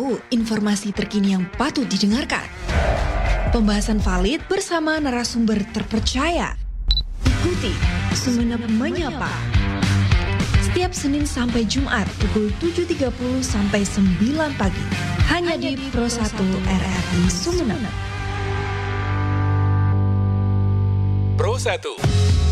tahu informasi terkini yang patut didengarkan. Pembahasan valid bersama narasumber terpercaya. Ikuti Sumeneb Menyapa. Setiap Senin sampai Jumat pukul 7.30 sampai 9 pagi. Hanya di Pro 1 RRI Sumeneb. Pro 1